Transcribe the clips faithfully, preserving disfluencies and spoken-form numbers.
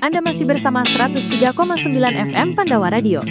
Anda masih bersama seratus tiga koma sembilan F M Pandawa Radio.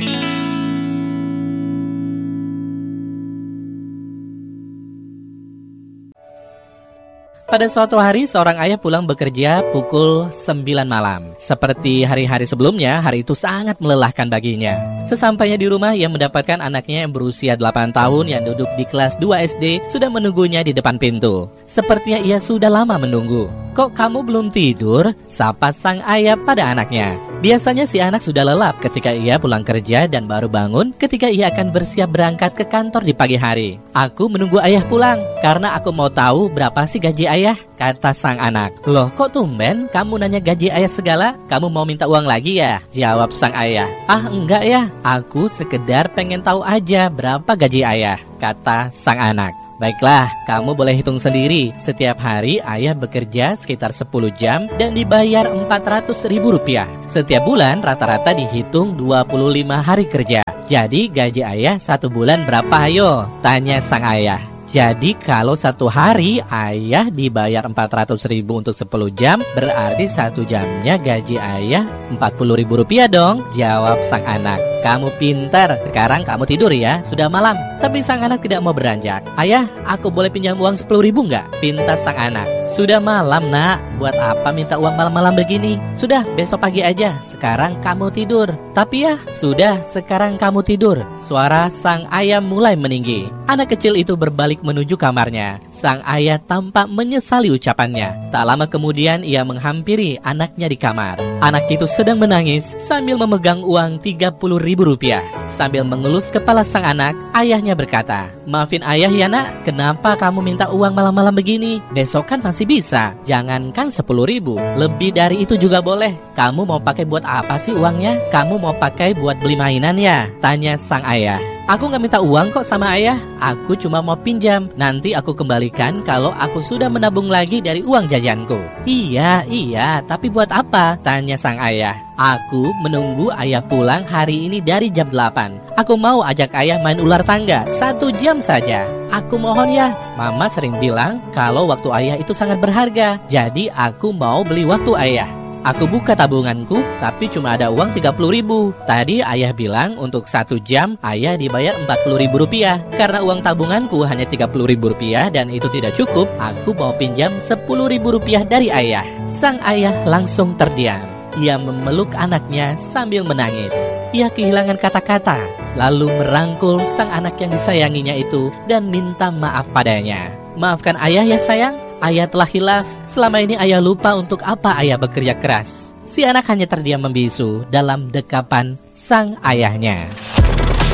Pada suatu hari, seorang ayah pulang bekerja pukul sembilan malam. Seperti hari-hari sebelumnya, hari itu sangat melelahkan baginya. Sesampainya di rumah, ia mendapatkan anaknya yang berusia delapan tahun yang duduk di kelas dua S D sudah menunggunya di depan pintu. Sepertinya ia sudah lama menunggu. "Kok kamu belum tidur?" sapa sang ayah pada anaknya. Biasanya si anak sudah lelap ketika ia pulang kerja dan baru bangun ketika ia akan bersiap berangkat ke kantor di pagi hari. "Aku menunggu ayah pulang karena aku mau tahu berapa sih gaji ayah," kata sang anak. "Loh, kok tumben kamu nanya gaji ayah segala? Kamu mau minta uang lagi ya?" jawab sang ayah. "Ah, enggak ya, aku sekedar pengen tahu aja berapa gaji ayah," kata sang anak. "Baiklah, kamu boleh hitung sendiri. Setiap hari ayah bekerja sekitar sepuluh jam dan dibayar empat ratus ribu rupiah. Setiap bulan rata-rata dihitung dua puluh lima hari kerja. Jadi gaji ayah satu bulan berapa ayo?" tanya sang ayah. "Jadi kalau satu hari ayah dibayar empat ratus ribu untuk sepuluh jam, berarti satu jamnya gaji ayah empat puluh ribu rupiah dong," jawab sang anak. "Kamu pintar, sekarang kamu tidur ya, sudah malam." Tapi sang anak tidak mau beranjak. "Ayah, aku boleh pinjam uang sepuluh ribu nggak?" pinta sang anak. "Sudah malam nak, buat apa minta uang malam-malam begini? Sudah, besok pagi aja, sekarang kamu tidur." "Tapi ya, sudah, sekarang kamu tidur." Suara sang ayah mulai meninggi. Anak kecil itu berbalik menuju kamarnya. Sang ayah tampak menyesali ucapannya. Tak lama kemudian ia menghampiri anaknya di kamar. Anak itu sedang menangis sambil memegang uang tiga puluh ribu rupiah. Sambil mengelus kepala sang anak, ayahnya berkata, "Maafin ayah ya nak, kenapa kamu minta uang malam-malam begini? Besok kan masih bisa. Jangankan sepuluh ribu, lebih dari itu juga boleh. Kamu mau pakai buat apa sih uangnya? Kamu mau pakai buat beli mainan ya?" tanya sang ayah. "Aku gak minta uang kok sama ayah. Aku cuma mau pinjam. Nanti aku kembalikan kalau aku sudah menabung lagi dari uang jajanku." "Iya, iya, tapi buat apa?" tanya sang ayah. "Aku menunggu ayah pulang hari ini dari jam delapan. Aku mau ajak ayah main ular tangga satu jam saja. Aku mohon ya. Mama sering bilang kalau waktu ayah itu sangat berharga. Jadi aku mau beli waktu ayah. Aku buka tabunganku, tapi cuma ada uang tiga puluh ribu. Tadi ayah bilang untuk satu jam ayah dibayar empat puluh ribu rupiah. Karena uang tabunganku hanya tiga puluh ribu rupiah dan itu tidak cukup, aku mau pinjam sepuluh ribu rupiah dari ayah." Sang ayah langsung terdiam. Ia memeluk anaknya sambil menangis. Ia kehilangan kata-kata, lalu merangkul sang anak yang disayanginya itu dan minta maaf padanya. "Maafkan ayah ya sayang. Ayah telah hilaf. Selama ini ayah lupa untuk apa ayah bekerja keras." Si anak hanya terdiam membisu dalam dekapan sang ayahnya.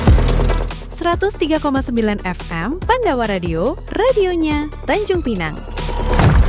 seratus tiga koma sembilan F M Pandawa Radio, radionya Tanjung Pinang.